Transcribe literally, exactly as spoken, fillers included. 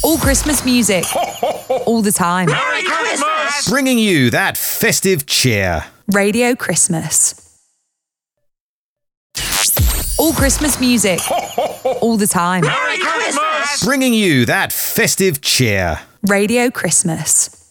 All Christmas music. All the time. Merry Christmas! Bringing you that festive cheer. Radio Christmas. All Christmas music. All the time. Merry Christmas! Bringing you that festive cheer. Radio Christmas.